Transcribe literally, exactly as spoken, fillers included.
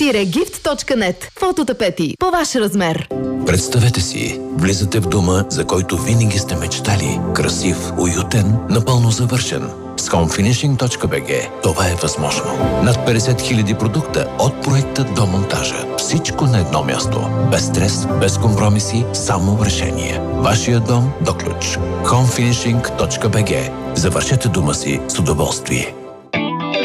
gift точка нет. Фототапети по ваш размер. Представете си, влизате в дома, за който винаги сте мечтали. Красив, уютен, напълно завършен. С хоум финишинг точка би джи това е възможно. Над петдесет хиляди продукта от проекта до монтажа. Всичко на едно място. Без стрес, без компромиси, само решение. Вашия дом до ключ. хоум финишинг точка би джи. Завършете дома си с удоволствие.